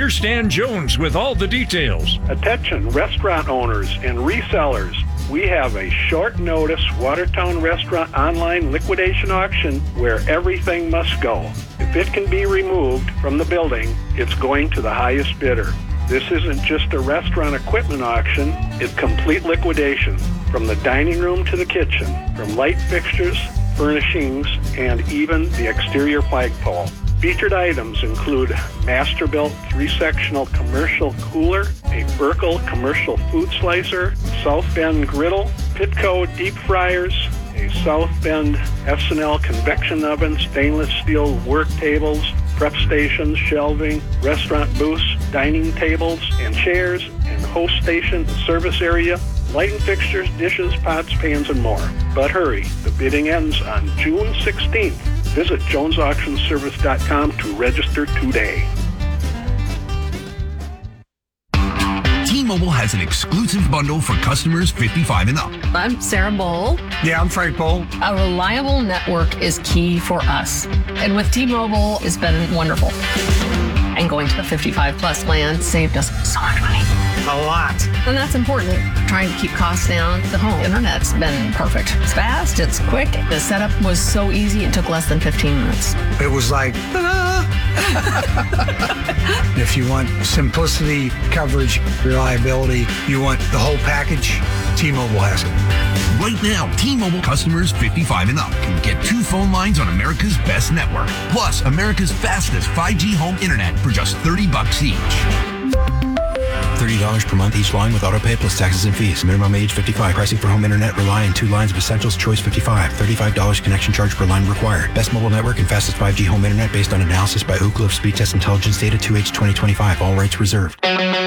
Here's Stan Jones with all the details. Attention restaurant owners and resellers. We have a short notice Watertown Restaurant online liquidation auction where everything must go. If it can be removed from the building, it's going to the highest bidder. This isn't just a restaurant equipment auction, it's complete liquidation. From the dining room to the kitchen, from light fixtures, furnishings, and even the exterior flagpole. Featured items include Masterbuilt 3-sectional commercial cooler, a Burkle commercial food slicer, South Bend griddle, Pitco deep fryers, a South Bend S&L convection oven, stainless steel work tables, prep stations, shelving, restaurant booths, dining tables and chairs, and host station service area, lighting fixtures, dishes, pots, pans, and more. But hurry, the bidding ends on June 16th. Visit JonesAuctionService.com to register today. T-Mobile has an exclusive bundle for customers 55 and up. I'm Sarah Bowl. Yeah, I'm Frank Bowl. A reliable network is key for us. And with T-Mobile, it's been wonderful. And going to the 55 plus plan saved us so much money. A lot. And that's important. Trying to keep costs down. The home internet's been perfect. It's fast, it's quick. The setup was so easy, it took less than 15 minutes. It was like, if you want simplicity, coverage, reliability, you want the whole package, T-Mobile has it. Right now, T-Mobile customers 55 and up can get 2 phone lines on America's best network, plus America's fastest 5G home internet for just $30 each. $30 per month each line with autopay plus taxes and fees. Minimum age 55. Pricing for home internet rely on 2 lines of Essentials Choice 55. $35 connection charge per line required. Best mobile network and fastest 5G home internet based on analysis by Ookla of Speed Test Intelligence Data 2H 2025. All rights reserved.